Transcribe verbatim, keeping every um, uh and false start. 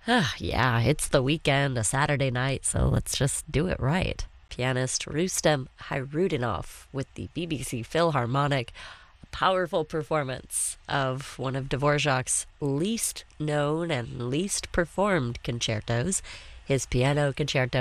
Ah, yeah, it's the weekend, a Saturday night, so let's just do it right. Pianist Rustem Hayruddinov with the B B C Philharmonic, a powerful performance of one of Dvorak's least known and least performed concertos, his piano concerto